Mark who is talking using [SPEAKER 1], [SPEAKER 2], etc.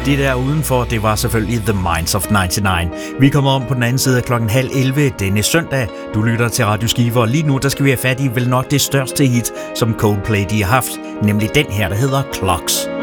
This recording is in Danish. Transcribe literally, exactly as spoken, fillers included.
[SPEAKER 1] Det der udenfor, det var selvfølgelig The Minds of nioghalvfems. Vi kommer om på den anden side af klokken halv elleve denne søndag. Du lytter til Radio Skive, og lige nu der skal vi have fat i vel nok det største hit, som Coldplay de har haft, nemlig den her, der hedder Clocks.